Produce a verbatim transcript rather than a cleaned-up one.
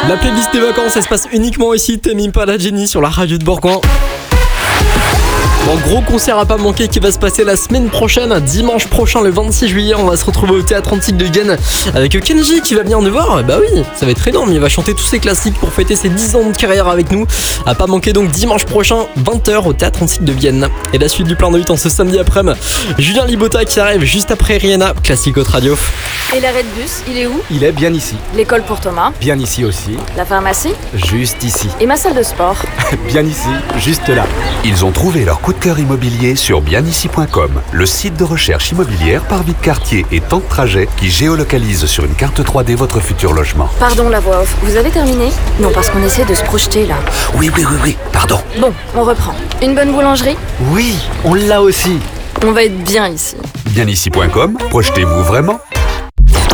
La playlist des vacances, elle se passe uniquement ici. T'aimes pas la Jenny sur la radio de Bourgoin. Bon, gros concert à pas manquer qui va se passer la semaine prochaine, dimanche prochain le vingt-six juillet. On va se retrouver au Théâtre Antique de Vienne avec Kenji qui va venir nous voir. Bah oui, ça va être énorme, il va chanter tous ses classiques pour fêter ses dix ans de carrière avec nous. À pas manquer donc dimanche prochain, vingt heures au Théâtre Antique de Vienne. Et la suite du plein de huit en ce samedi après-midi, Julien Libota qui arrive juste après Rihanna, classique Haute Radio. Et l'arrêt de bus, il est où? Il est bien ici. L'école pour Thomas? Bien ici aussi. La pharmacie? Juste ici. Et ma salle de sport? Bien ici, juste là. Ils ont trouvé leur coup de cœur immobilier sur bien ici point com, le site de recherche immobilière par vie de quartier et temps de trajet qui géolocalise sur une carte trois D votre futur logement. Pardon la voix off, vous avez terminé? Non, parce qu'on essaie de se projeter là. Oui, oui, oui, oui, pardon. Bon, on reprend. Une bonne boulangerie? Oui, on l'a aussi. On va être bien ici. bien ici point com, projetez-vous vraiment.